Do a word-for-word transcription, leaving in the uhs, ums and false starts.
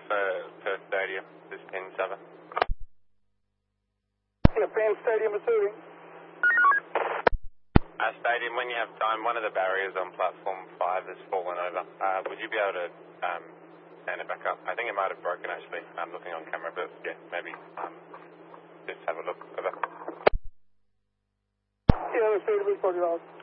for, for Stadium, this is ten seven. Yeah, Pan Stadium, Missouri. Uh, Stadium, when you have time, one of the barriers on platform five has fallen over. Uh, would you be able to um, stand it back up? I think it might have broken actually. I'm looking on camera, but yeah, maybe um, just have a look over. Yeah, let's see, we sort it out.